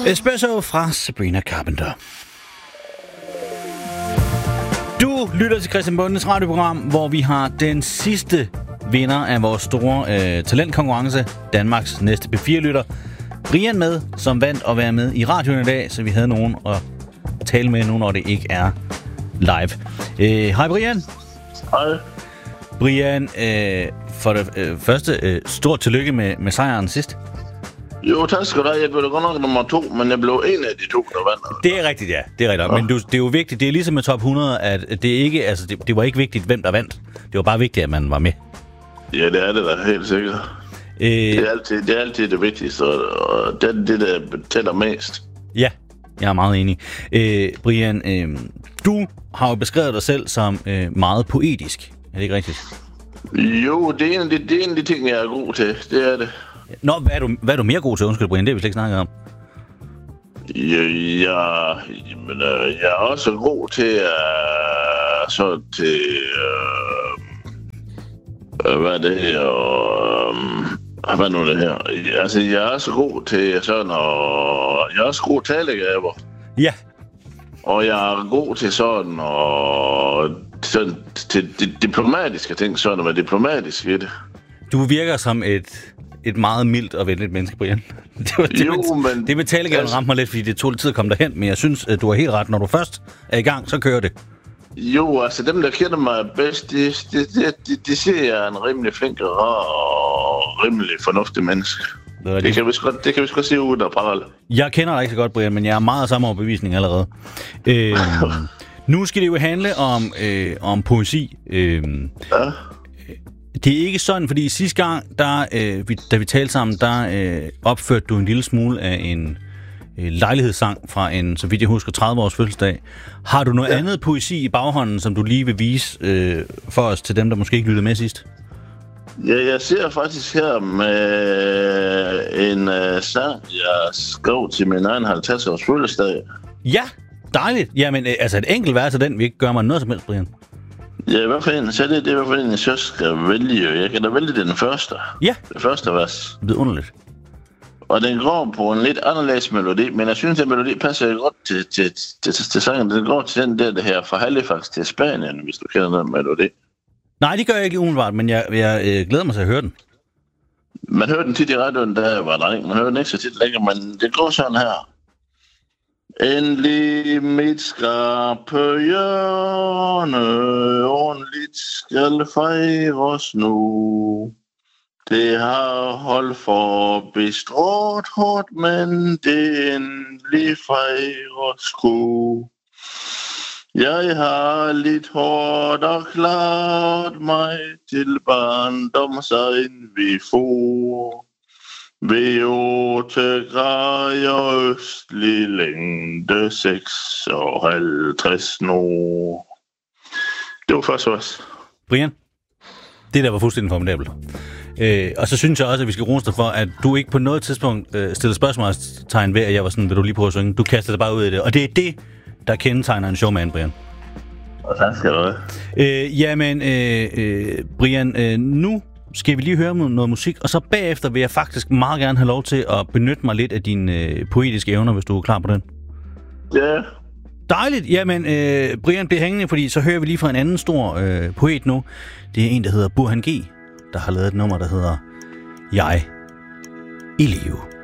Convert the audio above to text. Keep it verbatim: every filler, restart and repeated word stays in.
Espresso fra Sabrina Carpenter. Du lytter til Christian Bondes radioprogram, hvor vi har den sidste vinder af vores store øh, talentkonkurrence, Danmarks næste P fire-lytter, Brian med, som vandt at være med i radioen i dag, så vi havde nogen at tale med nu, når det ikke er live. Øh, hej Brian. Hej. Brian, øh, for det øh, første, øh, stort tillykke med, med sejren sidst. Jo, tak skal du have. Jeg blev da godt nok nummer to, men jeg blev en af de to, der vandt. Det er rigtigt, ja. Det er rigtigt. Ja. Men du, det er jo vigtigt. Det er ligesom med top hundrede, at det ikke, altså det, det var ikke vigtigt, hvem der vandt. Det var bare vigtigt, at man var med. Ja, det er det da helt sikkert. Øh... Det, er altid, det er altid det vigtigste, og det er det, der tæller mest. Ja, jeg er meget enig. Øh, Brian, øh, du har jo beskrevet dig selv som øh, meget poetisk. Er det ikke rigtigt? Jo, det er en af de, det er en af de ting, jeg er god til. Det er det. Nå, hvad er du, hvad er du mere god til? Undskyld, Brian, det har vi slet ikke snakket om. Ja, jeg, jamen, jeg er også god til uh, så til uh, hvad er det her? Uh, hvad er nu det her? Altså, jeg er også god til sådan, og jeg er også god talegaver. Ja. Og jeg er god til sådan, og sådan, til diplomatiske ting, sådan med diplomatisk i det. Du virker som et... et meget mildt og venligt menneske, Brian. Det, var, det, jo, med, men... det med talegaven ramte mig lidt, fordi det tog lidt tid at komme derhen, men jeg synes, at du har helt ret. Når du først er i gang, så kører det. Jo, altså dem, der kender mig bedst, de, de, de, de, de siger, at jeg er en rimelig flink og rar og rimelig fornuftig menneske. Det, det, det kan vi godt, det kan vi godt sige ud af parallel. Jeg kender dig ikke så godt, Brian, men jeg er meget af samme overbevisning allerede. Øh, nu skal det jo handle om, øh, om poesi. Øh, ja. Det er ikke sådan, fordi sidste gang, der, øh, vi, da vi talte sammen, der øh, opførte du en lille smule af en øh, lejlighedssang fra en, så vidt jeg husker, tredive års fødselsdag. Har du noget ja. andet poesi i baghånden, som du lige vil vise øh, for os til dem, der måske ikke lyttede med sidst? Ja, jeg ser faktisk her med en øh, sang, jeg skrev til min egen halvtreds års fødselsdag. Ja, dejligt. Jamen, øh, altså et enkelt vers af den vil ikke gøre mig noget som helst, Brian. Ja, hvad for en? Så det, det er hvad for en, jeg så skal vælge. Jeg kan da vælge den første. Ja. Det første vers. Det er underligt. Og den går på en lidt anderledes melodi, men jeg synes, at melodi passer godt til, til, til, til, til sangen. Den går til den der, det her fra Halifax til Spanien, hvis du kender den melodi. Nej, det gør jeg ikke umiddelbart, men jeg, jeg, jeg glæder mig til at høre den. Man hører den tit i radioen, da jeg var dreng. Man hører den ikke så tit længere, men det går sådan her. Endelig mit skarpe hjørne, ordentligt skal fejres nu. Det har holdt for bestrået hårdt, men det endelig fejres sku. Jeg har lidt hårdt og klart mig til barndomsegn vi for. Ved otte grader østlig længde seksoghalvtreds nord. Det var først også. Brian, det der var fuldstændig formidabelt. Øh, og så synes jeg også, at vi skal rose dig for, at du ikke på noget tidspunkt øh, stillede spørgsmålstegn ved, at jeg var sådan, vil du lige prøve at synge? Du kastede dig bare ud i det. Og det er det, der kendetegner en showman, Brian. Og tak skal du have. Øh, jamen, øh, øh, Brian, øh, nu skal vi lige høre noget musik, og så bagefter vil jeg faktisk meget gerne have lov til at benytte mig lidt af dine øh, poetiske evner, hvis du er klar på den. Ja. Dejligt. Jamen, øh, Brian, bliver hængende, fordi så hører vi lige fra en anden stor øh, poet nu. Det er en, der hedder Burhan G., der har lavet et nummer, der hedder Jeg i live.